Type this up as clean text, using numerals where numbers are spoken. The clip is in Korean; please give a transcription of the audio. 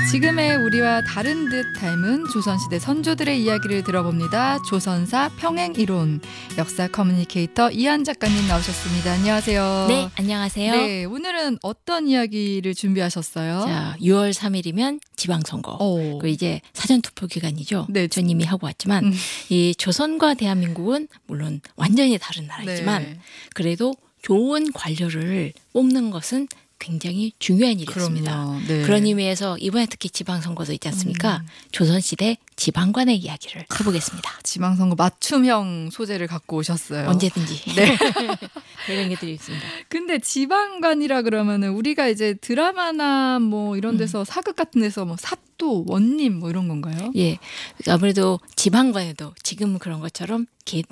지금의 우리와 다른 듯 닮은 조선시대 선조들의 이야기를 들어봅니다. 조선사 평행이론 역사 커뮤니케이터 이한 작가님 나오셨습니다. 안녕하세요. 네, 안녕하세요. 네, 오늘은 어떤 이야기를 준비하셨어요? 자, 6월 3일이면 지방선거. 그 이제 사전투표 기간이죠. 네. 전 이미 하고 왔지만 이 조선과 대한민국은 물론 완전히 다른 나라이지만 네. 그래도 좋은 관료를 뽑는 것은 굉장히 중요한 일이었습니다. 그럼요. 네. 그런 의미에서 이번에 특히 지방선거도 있지 않습니까? 조선시대 지방관의 이야기를 해보겠습니다. 지방선거 맞춤형 소재를 갖고 오셨어요. 언제든지. 네. 이런 게 들어있습니다. 근데 지방관이라 그러면은 우리가 이제 드라마나 뭐 이런 데서 사극 같은 데서 뭐 사또, 원님 뭐 이런 건가요? 예, 아무래도 지방관에도 지금 그런 것처럼